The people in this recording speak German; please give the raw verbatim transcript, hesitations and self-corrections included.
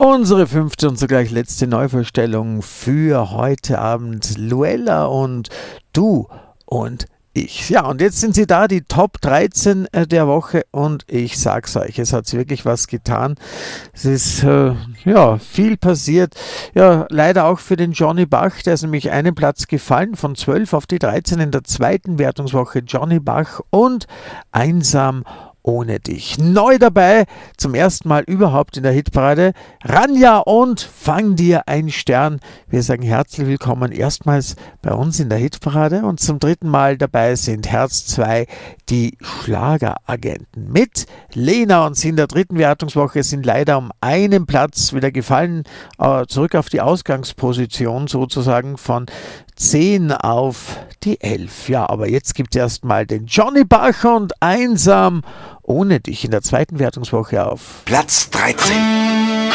Unsere fünfte und zugleich letzte Neuvorstellung für heute Abend. Luella und Du und Ich. Ja, und jetzt sind sie da, die Top dreizehn der Woche, und ich sag's euch, es hat wirklich was getan. Es ist, äh, ja, viel passiert. Ja, leider auch für den Johnny Bach, der ist nämlich einen Platz gefallen, von zwölf auf die dreizehn in der zweiten Wertungswoche. Johnny Bach und Einsam ohne dich. Neu dabei, zum ersten Mal überhaupt in der Hitparade, Ranja und Fang dir ein Stern. Wir sagen herzlich willkommen erstmals bei uns in der Hitparade, und zum dritten Mal dabei sind Herz zwei, die Schlageragenten mit Lena, und sie in der dritten Wertungswoche sind leider um einen Platz wieder gefallen, äh, zurück auf die Ausgangsposition sozusagen von zehn auf die elf. Ja, aber jetzt gibt es erstmal den Johnny Bach und Einsam ohne dich in der zweiten Wertungswoche auf Platz dreizehn.